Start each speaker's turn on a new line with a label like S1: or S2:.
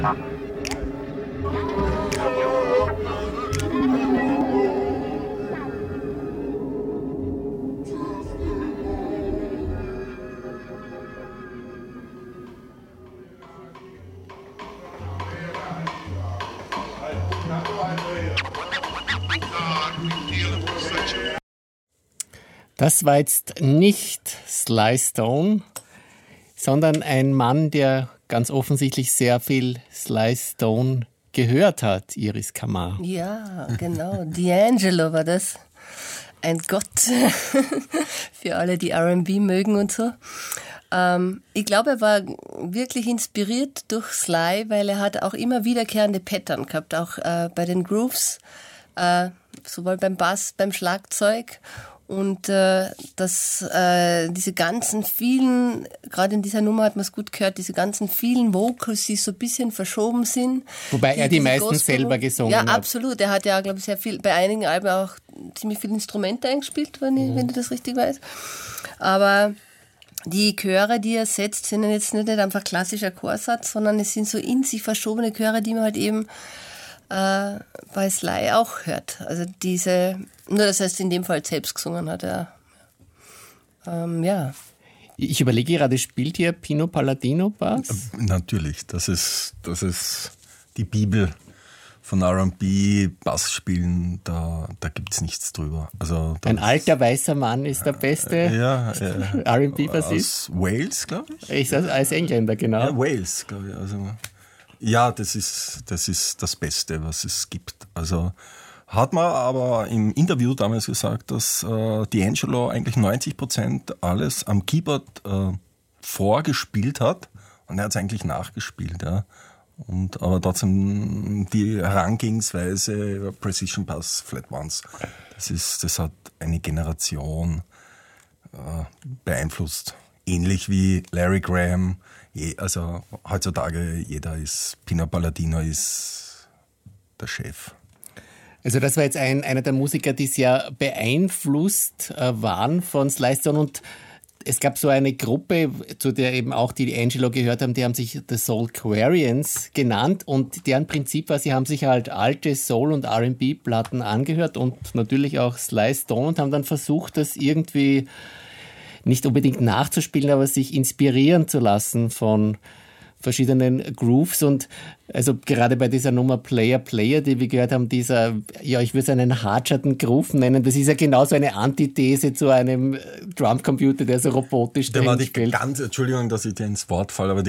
S1: Das war jetzt nicht Sly Stone, sondern ein Mann, der ganz offensichtlich sehr viel Sly Stone gehört hat, Iris Kamar.
S2: Ja, genau. D'Angelo war das. Ein Gott für alle, die R&B mögen und so. Ich glaube, er war wirklich inspiriert durch Sly, weil er hat auch immer wiederkehrende Pattern gehabt, auch bei den Grooves, sowohl beim Bass, beim Schlagzeug. Und diese ganzen vielen, gerade in dieser Nummer hat man es gut gehört, diese ganzen vielen Vocals, die so ein bisschen verschoben sind.
S1: Wobei er die meisten selber gesungen hat.
S2: Ja, absolut. Er hat ja, glaube ich, sehr viel, bei einigen Alben auch ziemlich viele Instrumente eingespielt, wenn ich das richtig weiß. Aber die Chöre, die er setzt, sind jetzt nicht einfach klassischer Chorsatz, sondern es sind so in sich verschobene Chöre, die man halt eben bei Sly auch hört. Also nur das heißt in dem Fall selbst gesungen hat er. Ja.
S1: Ich überlege gerade, spielt hier Pino Palladino Bass?
S3: Natürlich, das ist die Bibel von R&B, Bassspielen, da gibt es nichts drüber. Also
S1: ein alter weißer Mann ist der beste R&B-Bassist.
S3: Aus Wales, glaube ich.
S1: Ich sage als Engländer, genau.
S3: Ja, Wales, glaube ich. Also, ja, das ist das Beste, was es gibt. Also hat man aber im Interview damals gesagt, dass D'Angelo eigentlich 90% alles am Keyboard vorgespielt hat und er hat es eigentlich nachgespielt, ja. Aber trotzdem die Herangehensweise Precision Bass, Flat Ones, das hat eine Generation beeinflusst. Ähnlich wie Larry Graham. Also heutzutage Pino Palladino ist der Chef.
S1: Also das war jetzt einer der Musiker, die sehr beeinflusst waren von Sly Stone, und es gab so eine Gruppe, zu der eben auch die D'Angelo gehört haben, die haben sich The Soulquarians genannt, und deren Prinzip war, sie haben sich halt alte Soul- und R&B-Platten angehört und natürlich auch Sly Stone und haben dann versucht, das irgendwie nicht unbedingt nachzuspielen, aber sich inspirieren zu lassen von verschiedenen Grooves. Und also gerade bei dieser Nummer Player, die wir gehört haben, ich würde es einen hartschatten Groove nennen, das ist ja genauso eine Antithese zu einem Drumcomputer, der so robotisch
S3: der war
S1: spielt.
S3: Entschuldigung, dass ich dir ins Wort falle, aber